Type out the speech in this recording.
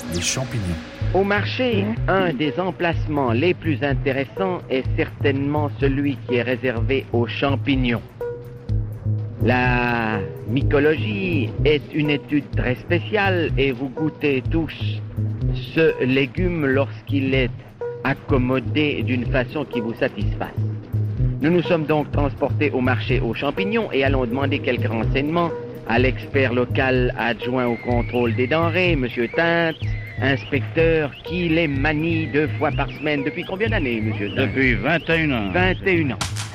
les champignons. Au marché, un des emplacements les plus intéressants est certainement celui qui est réservé aux champignons. La mycologie est une étude très spéciale et vous goûtez tous ce légume lorsqu'il est accommodé d'une façon qui vous satisfasse. Nous nous sommes donc transportés au marché aux champignons et allons demander quelques renseignements à l'expert local adjoint au contrôle des denrées, M. Tinte, inspecteur, qui les manie 2 fois par semaine. Depuis combien d'années, M. Tinte? Depuis 21 ans. 21 ans.